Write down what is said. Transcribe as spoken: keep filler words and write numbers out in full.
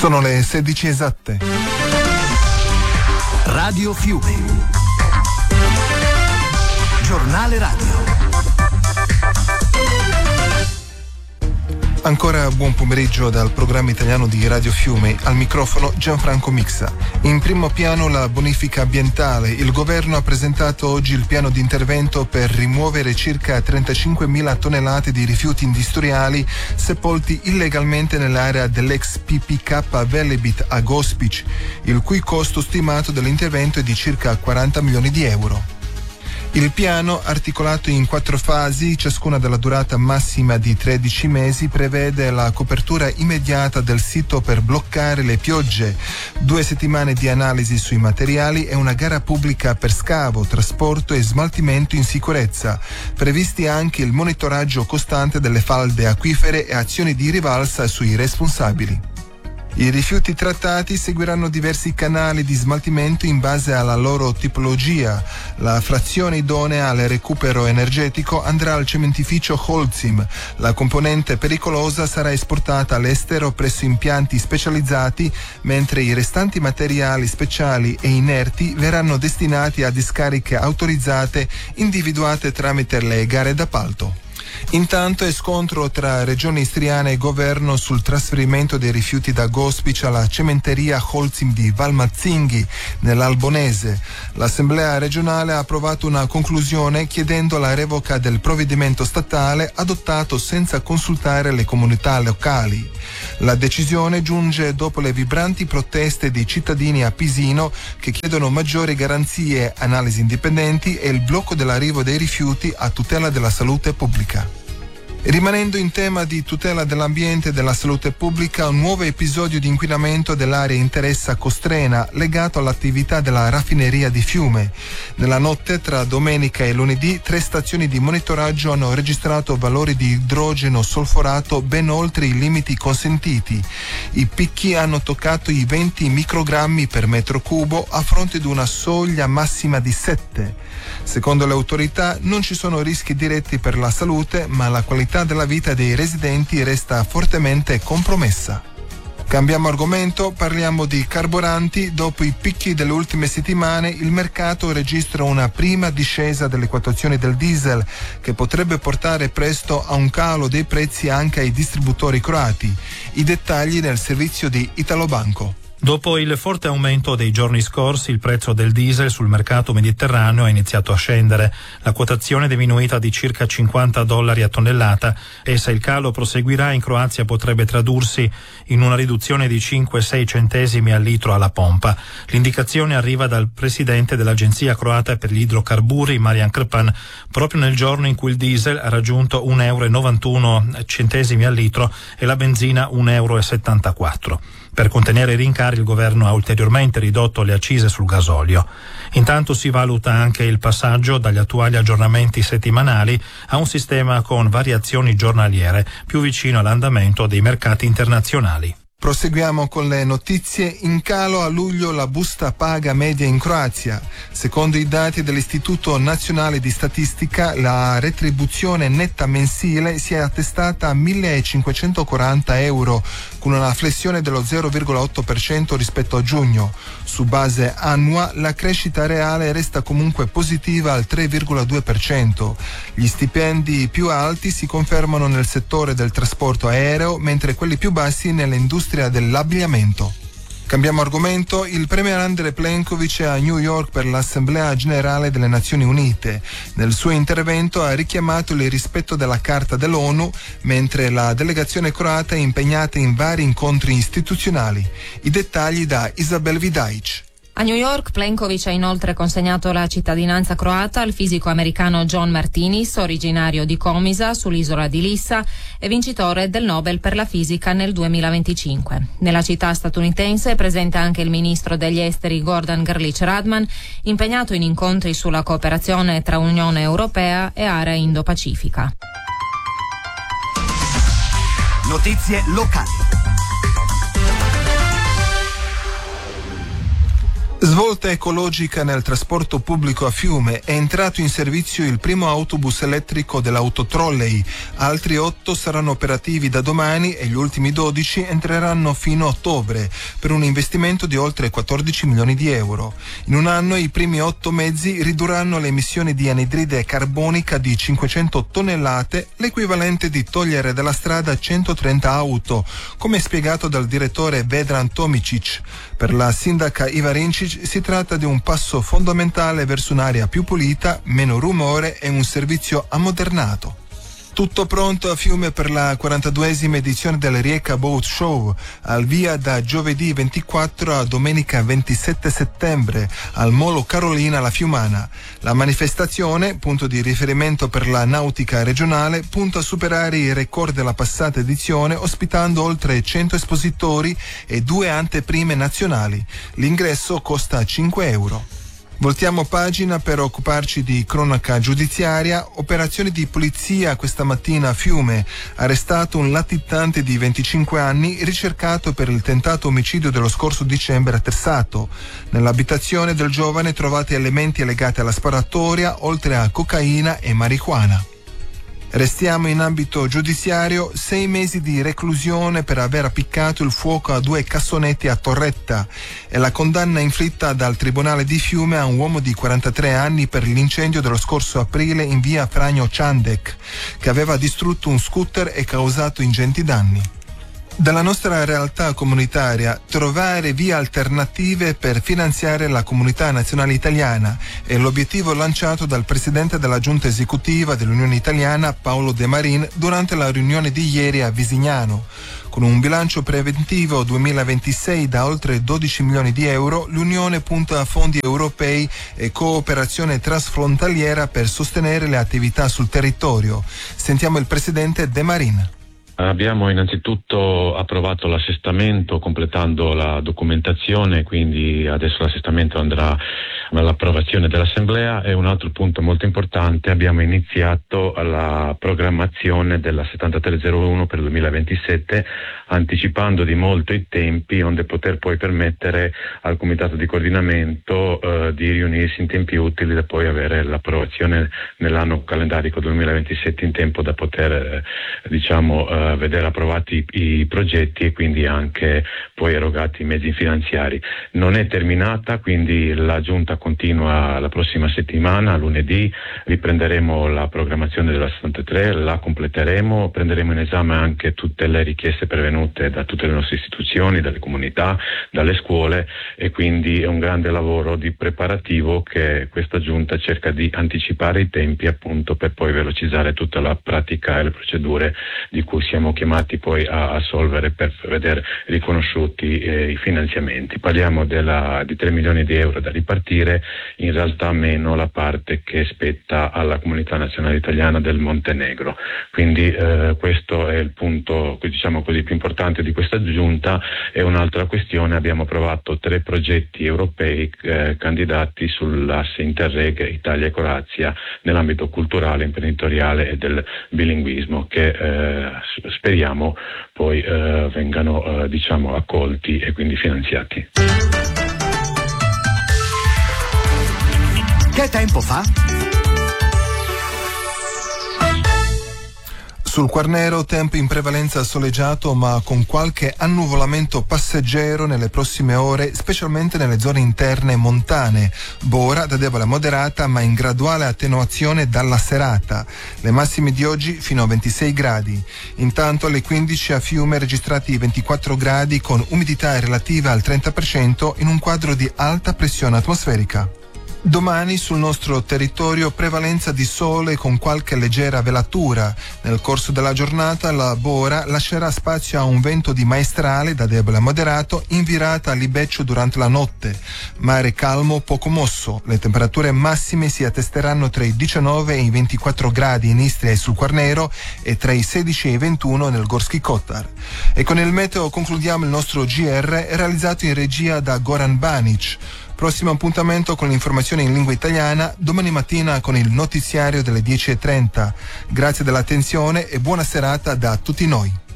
Sono le sedici esatte. Radio Fiume. Giornale radio. Ancora buon pomeriggio dal programma italiano di Radio Fiume, al microfono Gianfranco Mixa. In primo piano la bonifica ambientale. Il governo ha presentato oggi il piano di intervento per rimuovere circa trentacinquemila tonnellate di rifiuti industriali sepolti illegalmente nell'area dell'ex P P K Velebit a Gospic, il cui costo stimato dell'intervento è di circa quaranta milioni di euro. Il piano, articolato in quattro fasi, ciascuna della durata massima di tredici mesi, prevede la copertura immediata del sito per bloccare le piogge, due settimane di analisi sui materiali e una gara pubblica per scavo, trasporto e smaltimento in sicurezza. Previsti anche il monitoraggio costante delle falde acquifere e azioni di rivalsa sui responsabili. I rifiuti trattati seguiranno diversi canali di smaltimento in base alla loro tipologia. La frazione idonea al recupero energetico andrà al cementificio Holcim. La componente pericolosa sarà esportata all'estero presso impianti specializzati, mentre i restanti materiali speciali e inerti verranno destinati a discariche autorizzate individuate tramite le gare d'appalto. Intanto è scontro tra regione istriana e governo sul trasferimento dei rifiuti da Gospic alla cementeria Holcim di Valmazzinghi, nell'Albonese. L'Assemblea regionale ha approvato una conclusione chiedendo la revoca del provvedimento statale adottato senza consultare le comunità locali. La decisione giunge dopo le vibranti proteste dei cittadini a Pisino che chiedono maggiori garanzie, analisi indipendenti e il blocco dell'arrivo dei rifiuti a tutela della salute pubblica. Rimanendo in tema di tutela dell'ambiente e della salute pubblica, un nuovo episodio di inquinamento dell'area interessa Costrena, legato all'attività della raffineria di Fiume. Nella notte tra domenica e lunedì, tre stazioni di monitoraggio hanno registrato valori di idrogeno solforato ben oltre i limiti consentiti. I picchi hanno toccato i venti microgrammi per metro cubo a fronte di una soglia massima di sette. Secondo le autorità non ci sono rischi diretti per la salute, ma la qualità della vita dei residenti resta fortemente compromessa. Cambiamo argomento, parliamo di carburanti. Dopo i picchi delle ultime settimane, il mercato registra una prima discesa delle quotazioni del diesel, che potrebbe portare presto a un calo dei prezzi anche ai distributori croati. I dettagli nel servizio di Italobanco. Dopo il forte aumento dei giorni scorsi, il prezzo del diesel sul mercato mediterraneo ha iniziato a scendere. La quotazione è diminuita di circa cinquanta dollari a tonnellata e se il calo proseguirà in Croazia potrebbe tradursi in una riduzione di cinque sei centesimi al litro alla pompa. L'indicazione arriva dal presidente dell'Agenzia croata per gli idrocarburi, Marian Krpan, proprio nel giorno in cui il diesel ha raggiunto un euro e novantuno centesimi al litro e la benzina un euro e settantaquattro. Per contenere i rincari il governo ha ulteriormente ridotto le accise sul gasolio. Intanto si valuta anche il passaggio dagli attuali aggiornamenti settimanali a un sistema con variazioni giornaliere più vicino all'andamento dei mercati internazionali. Proseguiamo con le notizie. In calo a luglio la busta paga media in Croazia. Secondo i dati dell'Istituto Nazionale di Statistica, la retribuzione netta mensile si è attestata a millecinquecentoquaranta euro, con una flessione dello zero virgola otto per cento rispetto a giugno. Su base annua, la crescita reale resta comunque positiva al tre virgola due per cento. Gli stipendi più alti si confermano nel settore del trasporto aereo, mentre quelli più bassi nell'industria dell'abbigliamento. Cambiamo argomento. Il premier Andrej Plenković è a New York per l'Assemblea Generale delle Nazioni Unite. Nel suo intervento ha richiamato il rispetto della Carta dell'ONU, mentre la delegazione croata è impegnata in vari incontri istituzionali. I dettagli da Isabel Vidajic. A New York Plenković ha inoltre consegnato la cittadinanza croata al fisico americano John Martinis, originario di Komisa, sull'isola di Lissa, e vincitore del Nobel per la fisica nel duemilaventicinque. Nella città statunitense è presente anche il ministro degli esteri Gordon Grlic Radman, impegnato in incontri sulla cooperazione tra Unione Europea e area Indo-Pacifica. Notizie locali. Svolta ecologica nel trasporto pubblico a Fiume. È entrato in servizio il primo autobus elettrico dell'autotrolley. Altri otto saranno operativi da domani e gli ultimi dodici entreranno fino a ottobre per un investimento di oltre quattordici milioni di euro. In un anno i primi otto mezzi ridurranno le emissioni di anidride carbonica di cinquecento tonnellate, l'equivalente di togliere dalla strada centotrenta auto, come spiegato dal direttore Vedran Tomicic. Per la sindaca Iva Rincic si tratta di un passo fondamentale verso un'aria più pulita, meno rumore e un servizio ammodernato. Tutto pronto a Fiume per la quarantaduesima edizione del Rijeka Boat Show, al via da giovedì ventiquattro a domenica ventisette settembre al Molo Carolina La Fiumana. La manifestazione, punto di riferimento per la nautica regionale, punta a superare i record della passata edizione ospitando oltre cento espositori e due anteprime nazionali. L'ingresso costa cinque euro. Voltiamo pagina per occuparci di cronaca giudiziaria. Operazioni di polizia questa mattina a Fiume. Arrestato un latitante di venticinque anni ricercato per il tentato omicidio dello scorso dicembre a Tersato. Nell'abitazione del giovane trovati elementi legati alla sparatoria, oltre a cocaina e marijuana. Restiamo in ambito giudiziario. Sei mesi di reclusione per aver appiccato il fuoco a due cassonetti a Torretta. È la condanna inflitta dal Tribunale di Fiume a un uomo di quarantatré anni per l'incendio dello scorso aprile in via Fragno Ciandec, che aveva distrutto un scooter e causato ingenti danni. Dalla nostra realtà comunitaria, trovare vie alternative per finanziare la comunità nazionale italiana è l'obiettivo lanciato dal presidente della giunta esecutiva dell'Unione Italiana Paolo De Marin durante la riunione di ieri a Visignano. Con un bilancio preventivo duemilaventisei da oltre dodici milioni di euro, l'Unione punta a fondi europei e cooperazione trasfrontaliera per sostenere le attività sul territorio. Sentiamo il presidente De Marin. Abbiamo innanzitutto approvato l'assestamento completando la documentazione, quindi adesso l'assestamento andrà all'approvazione dell'Assemblea. E un altro punto molto importante: abbiamo iniziato la programmazione della settantatré zero uno per il duemilaventisette, anticipando di molto i tempi, onde poter poi permettere al Comitato di Coordinamento eh, di riunirsi in tempi utili da poi avere l'approvazione nell'anno calendarico duemilaventisette in tempo da poter eh, diciamo eh, vedere approvati i, i progetti e quindi anche poi erogati i mezzi finanziari. Non è terminata, quindi la Giunta continua la prossima settimana, lunedì riprenderemo la programmazione della settantatré, la completeremo, prenderemo in esame anche tutte le richieste pervenute da tutte le nostre istituzioni, dalle comunità, dalle scuole, e quindi è un grande lavoro di preparativo che questa Giunta cerca di anticipare i tempi, appunto, per poi velocizzare tutta la pratica e le procedure di cui siamo chiamati poi a assolvere per vedere riconosciuti eh, i finanziamenti. Parliamo della, di tre milioni di euro da ripartire, in realtà meno la parte che spetta alla comunità nazionale italiana del Montenegro. Quindi eh, questo è il punto, diciamo così, più importante di questa giunta. E un'altra questione: abbiamo approvato tre progetti europei eh, candidati sull'asse Interreg Italia e Croazia nell'ambito culturale, imprenditoriale e del bilinguismo, che eh, speriamo poi eh, vengano eh, diciamo accolti e quindi finanziati. Che tempo fa? Sul Quarnero tempo in prevalenza soleggiato ma con qualche annuvolamento passeggero nelle prossime ore, specialmente nelle zone interne montane. Bora da debole a moderata ma in graduale attenuazione dalla serata. Le massime di oggi fino a ventisei gradi. Intanto alle quindici a Fiume registrati ventiquattro gradi con umidità relativa al trenta per cento in un quadro di alta pressione atmosferica. Domani sul nostro territorio prevalenza di sole con qualche leggera velatura. Nel corso della giornata la Bora lascerà spazio a un vento di maestrale da debole a moderato in virata a libeccio durante la notte. Mare calmo poco mosso. Le temperature massime si attesteranno tra i diciannove e i ventiquattro gradi in Istria e sul Quarnero e tra i sedici e i ventuno nel Gorski Kotar. E con il meteo concludiamo il nostro G R realizzato in regia da Goran Banic. Prossimo appuntamento con l'informazione in lingua italiana domani mattina con il notiziario delle dieci e trenta. Grazie dell'attenzione e buona serata da tutti noi.